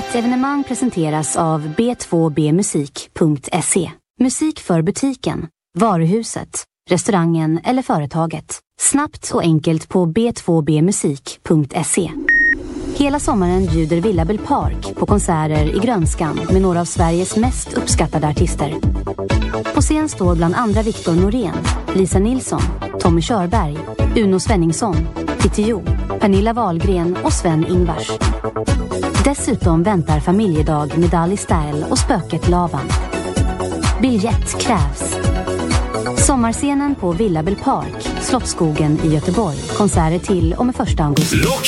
Evenemang presenteras av b2bmusik.se. Musik för butiken, varuhuset, restaurangen eller företaget. Snabbt och enkelt på b2bmusik.se. Hela sommaren bjuder Villabel Park på konserter i Grönskan med några av Sveriges mest uppskattade artister. På scen står bland andra Viktor Norén, Lisa Nilsson, Tommy Körberg, Uno Svenningsson, Titti Jo, Pernilla Wahlgren och Sven Ingvars. Dessutom väntar familjedag med Dali Style och spöket Laban. Biljett krävs. Sommarscenen på Villabel Park, Slottsskogen i Göteborg. Konserter till och med 1 augusti.